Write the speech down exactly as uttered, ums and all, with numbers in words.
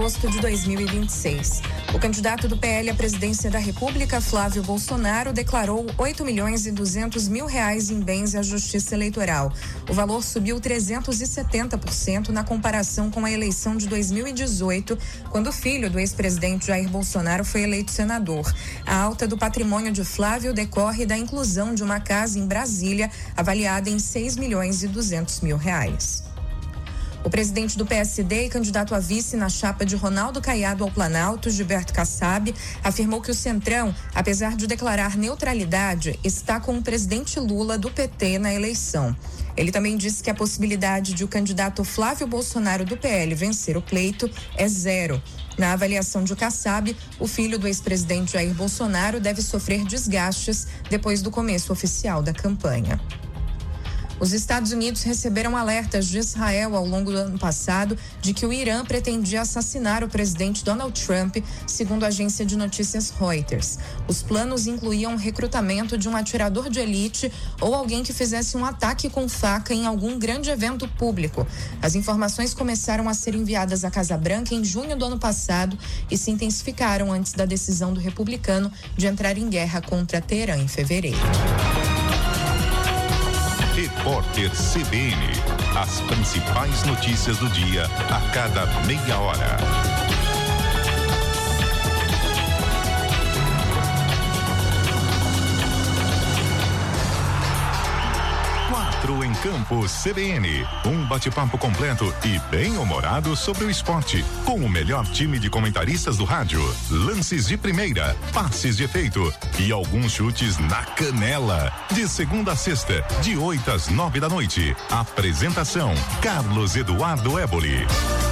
agosto de dois mil e vinte e seis. O candidato do P L à presidência da República, Flávio Bolsonaro, declarou oito milhões e duzentos mil reais em bens à Justiça Eleitoral. O valor subiu trezentos e setenta por cento na comparação com a eleição de dois mil e dezoito, quando o filho do ex-presidente Jair Bolsonaro foi eleito senador. A alta do patrimônio de Flávio decorre da inclusão de uma casa em Brasília, avaliada em seis milhões e duzentos mil reais. O presidente do P S D e candidato a vice na chapa de Ronaldo Caiado ao Planalto, Gilberto Kassab, afirmou que o Centrão, apesar de declarar neutralidade, está com o presidente Lula do P T na eleição. Ele também disse que a possibilidade de o candidato Flávio Bolsonaro do P L vencer o pleito é zero. Na avaliação de Kassab, o filho do ex-presidente Jair Bolsonaro deve sofrer desgastes depois do começo oficial da campanha. Os Estados Unidos receberam alertas de Israel ao longo do ano passado de que o Irã pretendia assassinar o presidente Donald Trump, segundo a agência de notícias Reuters. Os planos incluíam o recrutamento de um atirador de elite ou alguém que fizesse um ataque com faca em algum grande evento público. As informações começaram a ser enviadas à Casa Branca em junho do ano passado e se intensificaram antes da decisão do republicano de entrar em guerra contra Teherã em fevereiro. Repórter C B N. As principais notícias do dia a cada meia hora. Quatro em campo C B N. Um bate-papo completo e bem humorado sobre o esporte. Com o melhor time de comentaristas do rádio. Lances de primeira, passes de efeito e alguns chutes na canela. De segunda a sexta, de oito às nove da noite. Apresentação: Carlos Eduardo Éboli.